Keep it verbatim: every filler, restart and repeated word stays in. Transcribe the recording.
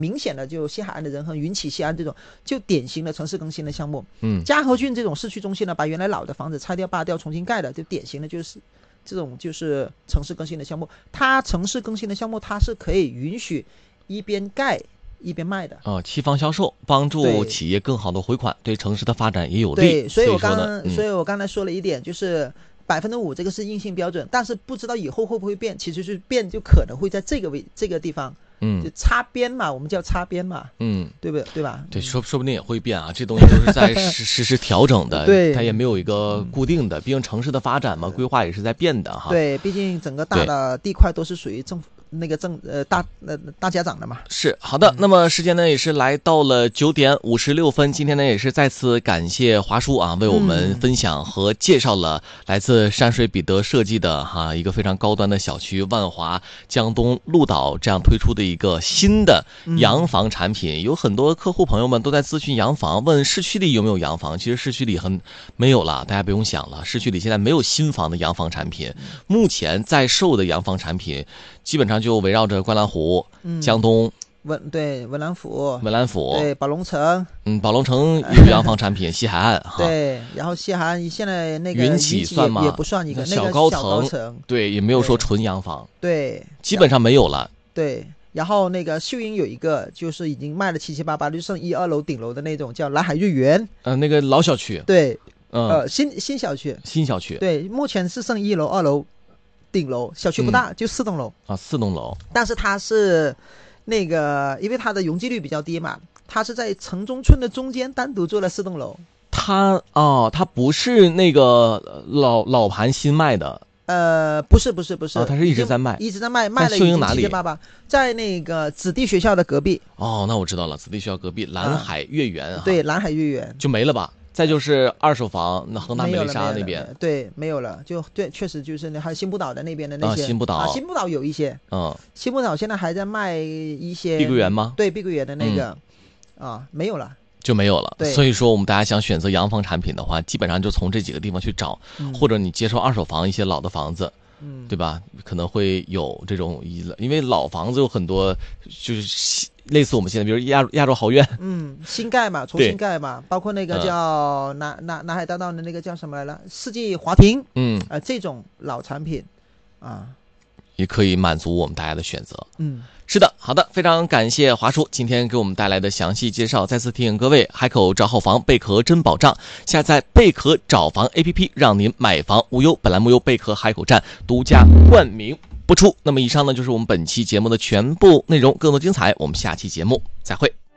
明显的就西海岸的仁恒、云起西安这种就典型的城市更新的项目。 嗯， 嘉禾郡这种市区中心呢，把原来老的房子拆掉扒掉重新盖的，就典型的就是这种就是城市更新的项目。它城市更新的项目，它是可以允许一边盖一边卖的。 哦，期房销售，帮助企业更好的回款，对城市的发展也有利。 对，所以我刚所以呢、嗯、 所以我刚才说了一点，就是百分之五这个是硬性标准，但是不知道以后会不会变，其实是变就可能会在这个位这个地方。 嗯， 就擦边嘛，我们叫擦边嘛， 嗯， 对不对？对吧？ 对，说说不定也会变啊，这东西都是在实实时调整的， 对， 它也没有一个固定的，毕竟城市的发展嘛，规划也是在变的哈。 对，毕竟整个大的地块都是属于政府那个政呃大呃大家长的嘛。 是好的，那么时间呢也是来到了九点五十六分，今天呢也是再次感谢华叔啊，为我们分享和介绍了来自山水彼得设计的哈一个非常高端的小区万华江东鹿岛这样推出的一个新的洋房产品。嗯、有很多客户朋友们都在咨询洋房，问市区里有没有洋房，其实市区里很没有了，大家不用想了，市区里现在没有新房的洋房产品，目前在售的洋房产品基本上就围绕着观澜湖、嗯、江东、 文对文澜府、 文澜府对宝龙城， 嗯，宝龙城有洋房产品，西海岸哈， 对，然后西海岸现在那个云起算吗？ 也不算一个小高层， 那个、小高层对，也没有说纯洋房， 对， 基本上没有了， 对。然后那个秀英有一个，就是已经卖了七七八八，就剩一二楼顶楼的那种，叫蓝海瑞园， 呃，那个老小区， 对， 嗯， 呃，新新小区， 新小区， 对，目前是剩一楼、二楼。顶楼小区不大、嗯、就四栋楼啊，四栋楼， 但是它是那个因为它的容积率比较低嘛，它是在城中村的中间单独做了四栋楼。 它哦，它不是那个老老盘新卖的， 呃，不是不是不是， 哦，它是一直在卖， 一直在卖，卖了已经七七八八，在那个子弟学校的隔壁。 哦，那我知道了，子弟学校隔壁蓝海悦园、啊， 对，蓝海悦园就没了吧？再就是二手房，那恒大美丽莎那边， 对，没有了，就对，确实就是那还有新不岛的那边的那些， 啊、新不岛、 啊，新不岛有一些， 嗯， 新不岛现在还在卖一些碧桂园吗？ 对，碧桂园的那个，嗯、啊，没有了。 就没有了。 对， 所以说我们大家想选择洋房产品的话，基本上就从这几个地方去找， 嗯、 或者你接受二手房一些老的房子。 嗯， 对吧？可能会有这种，因为老房子有很多，就是类似我们现在，比如亚亚洲豪苑， 嗯，新盖嘛，重新盖嘛，包括那个叫南、嗯、南南海大道的那个叫什么来了，世纪华庭， 嗯， 啊、呃，这种老产品，啊， 也可以满足我们大家的选择。 嗯， 是的，好的，非常感谢华叔今天给我们带来的详细介绍。再次提醒各位，海口找好房，贝壳真保障，下载贝壳找房 A P P， 让您买房无忧。本栏目由贝壳海口站独家冠名播出。那么以上呢就是我们本期节目的全部内容，更多精彩我们下期节目再会。